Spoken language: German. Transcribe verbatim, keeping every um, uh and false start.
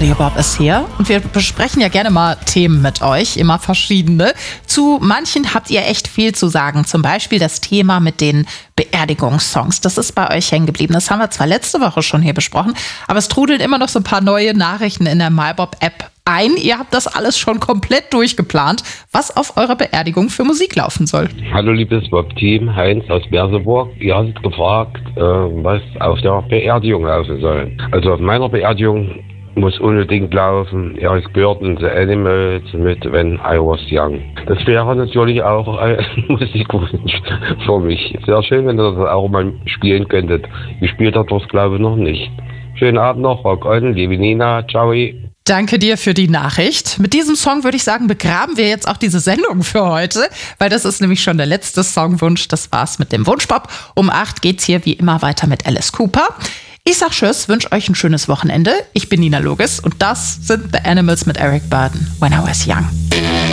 Radio Bob ist hier und wir besprechen ja gerne mal Themen mit euch, immer verschiedene. Zu manchen habt ihr echt viel zu sagen, zum Beispiel das Thema mit den Beerdigungssongs. Das ist bei euch hängen geblieben. Das haben wir zwar letzte Woche schon hier besprochen, aber es trudeln immer noch so ein paar neue Nachrichten in der MyBob-App ein. Ihr habt das alles schon komplett durchgeplant, was auf eurer Beerdigung für Musik laufen soll. Hallo liebes Bob-Team, Heinz aus Berseburg. Ihr habt gefragt, äh, was auf der Beerdigung laufen soll. Also auf meiner Beerdigung muss unbedingt laufen Eric Burdon, The Animals mit When I Was Young. Das wäre natürlich auch ein Musikwunsch für mich. Sehr schön, wenn ihr das auch mal spielen könntet. Gespielt habt ihr es, glaube ich, noch nicht. Schönen Abend noch, Rock on, liebe Nina, ciao. Danke dir für die Nachricht. Mit diesem Song würde ich sagen, begraben wir jetzt auch diese Sendung für heute, weil das ist nämlich schon der letzte Songwunsch. Das war's mit dem Wunschpop. Um acht geht's hier wie immer weiter mit Alice Cooper. Ich sag Tschüss, wünsche euch ein schönes Wochenende. Ich bin Nina Loges und das sind The Animals mit Eric Burdon, When I Was Young.